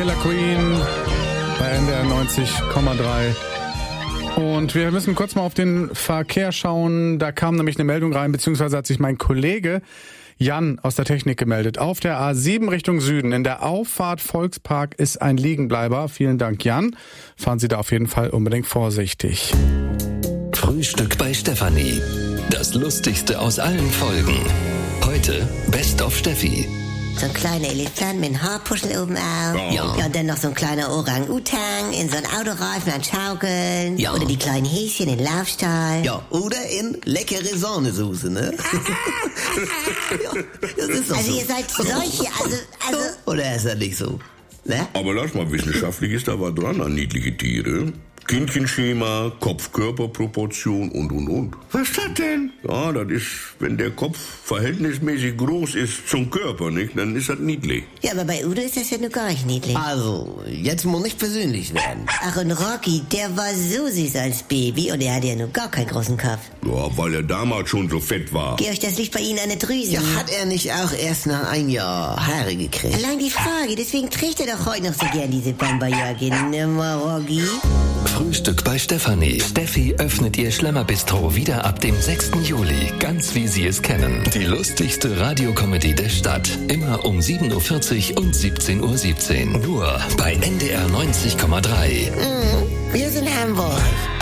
Killer Queen bei NDR 90,3. Und wir müssen kurz mal auf den Verkehr schauen. Da kam nämlich eine Meldung rein, beziehungsweise hat sich mein Kollege Jan aus der Technik gemeldet. Auf der A7 Richtung Süden, in der Auffahrt Volkspark, ist ein Liegenbleiber. Vielen Dank, Jan. Fahren Sie da auf jeden Fall unbedingt vorsichtig. Frühstück bei Stefanie. Das Lustigste aus allen Folgen. Heute Best of Steffi. So ein kleiner Elefant mit einem Haarpuschel oben auf. Ja, und dann noch so ein kleiner Orang-Utang in so ein Autoreifen an Schaukeln. Ja. Oder die kleinen Häschen in Laufstall. Ja, oder in leckere Sahnesoße, ne? Ja, das ist doch also so. ihr seid solche, also... Oder ist das nicht so? Ne? Aber lass mal, wissenschaftlich ist da was dran an niedliche Tiere. Kindchenschema, Kopf-Körper-Proportion und. Was ist das denn? Ja, das ist, wenn der Kopf verhältnismäßig groß ist zum Körper, nicht, dann ist das niedlich. Ja, aber bei Udo ist das ja nur gar nicht niedlich. Also, jetzt muss nicht persönlich werden. Ach, und Rocky, der war so süß als Baby und er hatte ja nur gar keinen großen Kopf. Ja, weil er damals schon so fett war. Georg, das liegt bei Ihnen an der Drüse. Ja, hat er nicht auch erst nach einem Jahr Haare gekriegt? Allein die Frage, deswegen trägt er doch heute noch so gern diese Bomberjacke. Nimmer, Rocky. Frühstück bei Stefanie. Steffi öffnet ihr Schlemmerbistro wieder ab dem 6. Juli. Ganz wie Sie es kennen. Die lustigste Radiokomödie der Stadt. Immer um 7.40 Uhr und 17.17 Uhr. Nur bei NDR 90,3. Wir sind Hamburg.